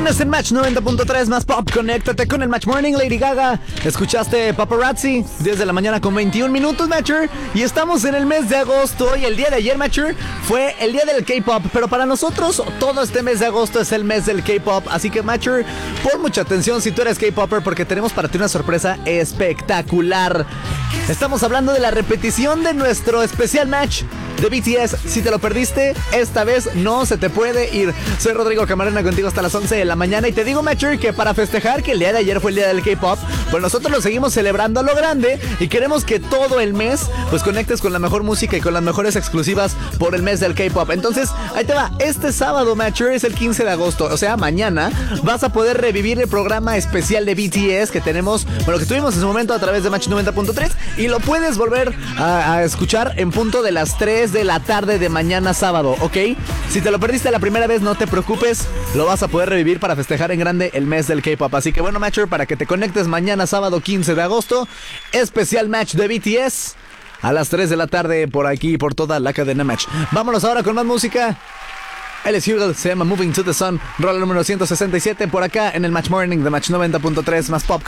viernes en Match 90.3 más pop. Conéctate con el Match Morning. Lady Gaga. Escuchaste Paparazzi 10 de la mañana con 21 minutos, Matcher. Y estamos en el mes de agosto. Y el día de ayer, Matcher, fue el día del K-pop. Pero para nosotros, todo este mes de agosto es el mes del K-pop. Así que, Matcher, pon mucha atención si tú eres K-popper, porque tenemos para ti una sorpresa espectacular. Estamos hablando de la repetición de nuestro especial match de BTS. Si te lo perdiste, esta vez no se te puede ir. Soy Rodrigo Camarena, contigo hasta las 11 de la mañana. Y te digo, Matcher, que para festejar que el día de ayer fue el día del K-pop, pues nosotros lo seguimos celebrando a lo grande. Y queremos que todo el mes pues conectes con la mejor música y con las mejores exclusivas por el mes del K-pop. Entonces, ahí te va. Este sábado, Matcher, es el 15 de agosto. O sea, mañana vas a poder revivir el programa especial de BTS que tenemos, bueno, que tuvimos en su momento a través de Match 90.3. Y lo puedes volver a escuchar en punto de las 3 de la tarde de mañana sábado, ¿ok? Si te lo perdiste la primera vez, no te preocupes, lo vas a poder revivir para festejar en grande el mes del K-pop. Así que bueno, Matcher, para que te conectes mañana sábado 15 de agosto, especial match de BTS a las 3 de la tarde por aquí, por toda la cadena Match. Vámonos ahora con más música. Él es Hugo, se llama Moving to the Sun, rola número 167 por acá en el Match Morning de Match 90.3 más pop.